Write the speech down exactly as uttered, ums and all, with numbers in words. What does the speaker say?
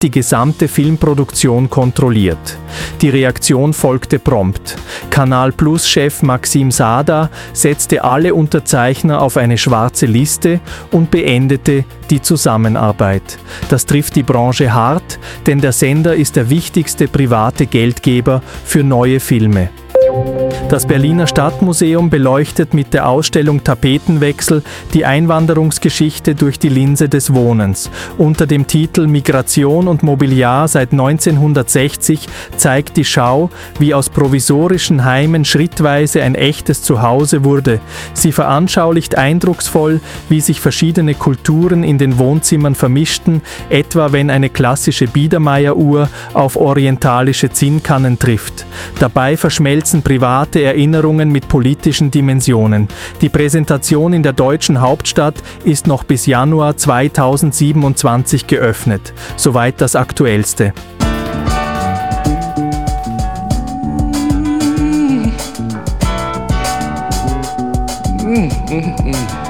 die gesamte Filmproduktion kontrolliert. Die Reaktion folgte prompt. Kanal Plus-Chef Maxim Saada setzte alle Unterzeichner auf eine schwarze Liste und beendete die Zusammenarbeit. Das trifft die Branche hart, denn der Sender ist der wichtigste private Geldgeber für neue Filme. Das Berliner Stadtmuseum beleuchtet mit der Ausstellung Tapetenwechsel die Einwanderungsgeschichte durch die Linse des Wohnens. Unter dem Titel Migration und Mobiliar seit neunzehnhundertsechzig zeigt die Schau, wie aus provisorischen Heimen schrittweise ein echtes Zuhause wurde. Sie veranschaulicht eindrucksvoll, wie sich verschiedene Kulturen in den Wohnzimmern vermischten, etwa wenn eine klassische Biedermeieruhr auf orientalische Zinnkannen trifft. Dabei verschmelzen private Erinnerungen mit politischen Dimensionen. Die Präsentation in der deutschen Hauptstadt ist noch bis Januar zweitausendsiebenundzwanzig geöffnet. Soweit das Aktuellste. Mm, mm, mm.